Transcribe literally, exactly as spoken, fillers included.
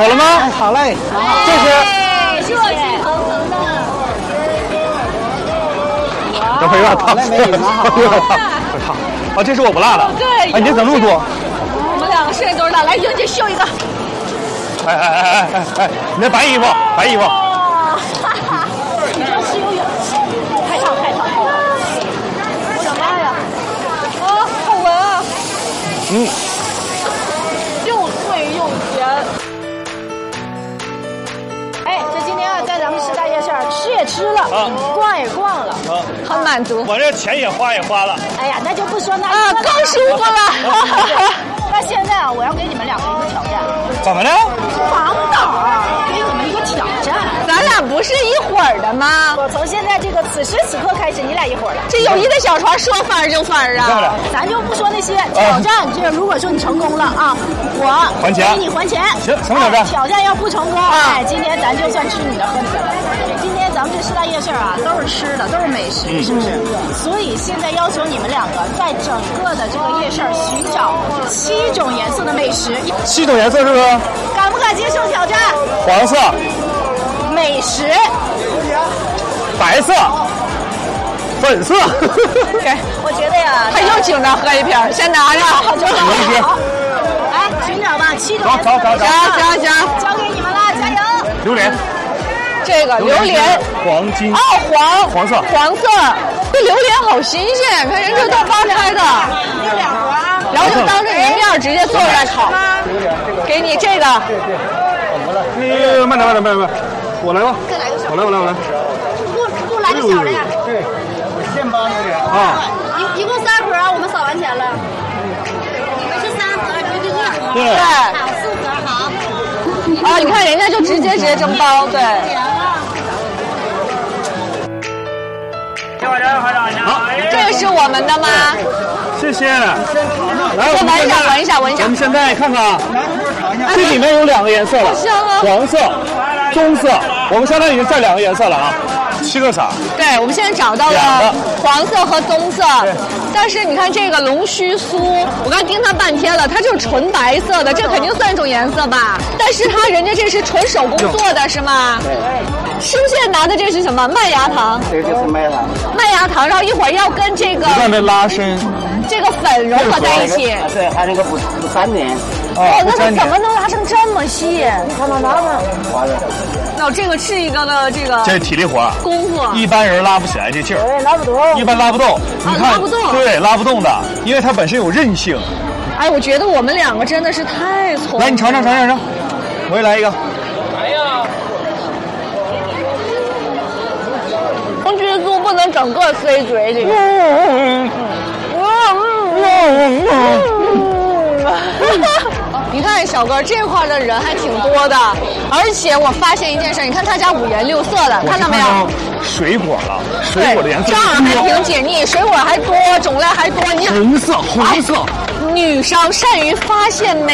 好了吗？ 好嘞， 这是热气腾腾的。 等会儿有点烫，有点烫。啊，这是我不辣的。 对。 哎，你这怎么那么多？ 我们两个摄影都是辣，来，英姐秀一个。 哎哎哎哎哎哎，你那白衣服，白衣服。 哦，哈哈，你这是有点太烫太烫。我的妈呀！啊，好闻啊！ 嗯。 又脆又甜。哎，这今天啊，在咱们师大夜市吃也吃了，啊、逛也逛了，啊、很满足。 我这钱也花也花了。 哎呀，那就不说那啊，更舒服了。 那现在啊，我要给你们两个一个挑战。 怎么了？ 王导给你们一个挑战。 咱俩不是一伙儿的吗？ 我从现在这个此时此刻开始，你俩一伙儿了。 这友谊的小船说翻就翻啊！ 咱就不说那些挑战，这如果说你成功了啊，我还钱， 给你还钱。 行，什么挑战？ 挑战要不成功，哎，今天咱就算吃你的喝你的了。今天咱们这师大夜市啊，都是吃的，都是美食，是不是？所以现在要求你们两个在整个的这个夜市寻找七种颜色的美食。 七种颜色是不是？ 敢不敢接受挑战？ 黄色。 美食。 白色。粉色。 我觉得呀， 他又请他喝一瓶，先拿着。 好，就好。来寻找吧，七种颜色的美食。 行行行， 交给你们了，加油！ 榴莲。 这个榴莲， 黄金哦，黄黄色， 黄色，这榴莲好新鲜，看人这都扒开的， 就两盒啊， 然后就当着你面直接做出来烤。给你这个， 你慢点慢点慢点慢点，我来吧，我来我来我来， 给我给我来个小的呀， 对，现包榴莲啊， 一一共三盒，我们扫完钱了，是三盒，就一盒， 对， 好四盒好。 啊，你看人家就直接直接蒸包，对。 好， 这个是我们的吗？ 谢谢。来， 我闻一下，闻一下，闻一下。 我们现在看看啊，这里面有两个颜色了，黄色、棕色，我们相当于已经占两个颜色了啊。七个色。 对，我们现在找到了黄色和棕色，但是你看这个龙须酥，我刚盯它半天了，它就是纯白色的，这肯定算一种颜色吧？但是它人家这是纯手工做的，是吗？ 对。 是不是现在拿的这是什么麦芽糖？ 这就是麦芽糖。 麦芽糖，然后一会儿要跟这个不断的拉伸， 这个粉融合在一起。 对，还能够不不粘连。 哦，那它怎么能拉成这么细？ 你看它拉吗？完了。 那这个是一个的这个。 这是体力活， 功夫。 一般人拉不起来这劲儿。 对，拉不动。 一般拉不动。你看， 拉不动。 对，拉不动的，因为它本身有韧性。 哎，我觉得我们两个真的是太聪明了。 来，你尝尝尝尝尝，我也来一个。 哎呀。龙须酥不能整个塞嘴里。嗯嗯嗯嗯。你看小哥这块的人还挺多的，而且我发现一件事，你看他家五颜六色的，看到没有？ 水果了，水果的颜色这样还挺解腻，水果还多，种类还多。你红色，红色。 女生善于发现美。